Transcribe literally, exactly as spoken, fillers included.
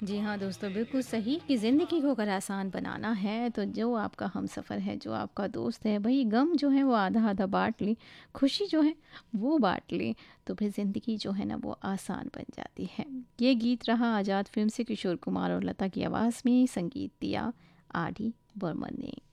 जी हाँ दोस्तों, बिल्कुल सही कि ज़िंदगी को अगर आसान बनाना है तो जो आपका हमसफ़र है, जो आपका दोस्त है, भई गम जो है वो आधा-आधा बाँट ले, खुशी जो है वो बाँट ले, तो फिर ज़िंदगी जो है ना वो आसान बन जाती है। ये गीत रहा आज़ाद फ़िल्म से किशोर कुमार और लता की आवाज़ में, संगीत दिया आर डी बर्मन ने।